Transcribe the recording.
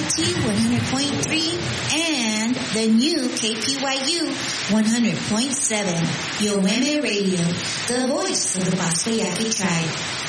KPYT 100.3 and the new KPYU 100.7. Yoeme Radio, the voice of the Pasco Yaqui tribe.